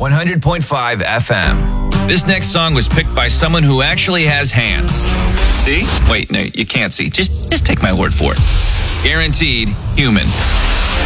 100.5 FM. This next song was picked by someone who actually has hands. See? Wait, no, you can't see. Just take my word for it. Guaranteed human.